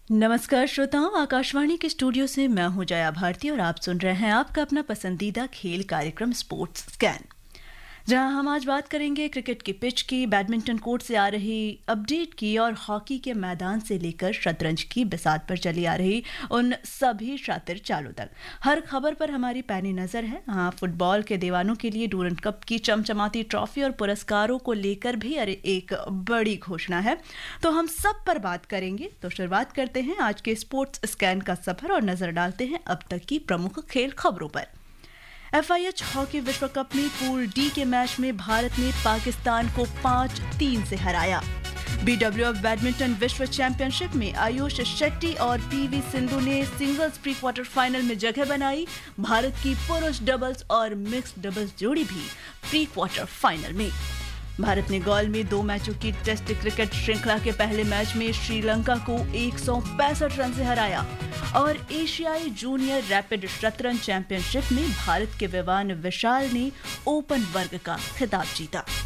नमस्कार श्रोताओं, आकाशवाणी के स्टूडियो से मैं हूं जया भारती और आप सुन रहे हैं आपका अपना पसंदीदा खेल कार्यक्रम स्पोर्ट्स स्कैन, जहां हम आज बात करेंगे क्रिकेट की पिच की, बैडमिंटन कोर्ट से आ रही अपडेट की और हॉकी के मैदान से लेकर शतरंज की बिसात पर चली आ रही उन सभी शातिर चालों तक। हर खबर पर हमारी पैनी नजर है। हाँ, फुटबॉल के दीवानों के लिए डूरंड कप की चमचमाती ट्रॉफी और पुरस्कारों को लेकर भी एक बड़ी घोषणा है, तो हम सब पर बात करेंगे। तो शुरुआत करते हैं आज के स्पोर्ट्स स्कैन का सफर और नजर डालते हैं अब तक की प्रमुख खेल खबरों पर। FIH हॉकी विश्व कप में पूल डी के मैच में भारत ने पाकिस्तान को 5-3 से हराया। BWF बैडमिंटन विश्व चैंपियनशिप में आयुष शेट्टी और PV सिंधु ने सिंगल्स प्री क्वार्टर फाइनल में जगह बनाई। भारत की पुरुष डबल्स और मिक्स्ड डबल्स जोड़ी भी प्री क्वार्टर फाइनल में। भारत ने गौल में 2 मैचों की टेस्ट क्रिकेट श्रृंखला के पहले मैच में श्रीलंका को 165 रन से हराया और एशियाई जूनियर रैपिड शतरंज चैंपियनशिप में भारत के विवान विशाल ने ओपन वर्ग का खिताब जीता।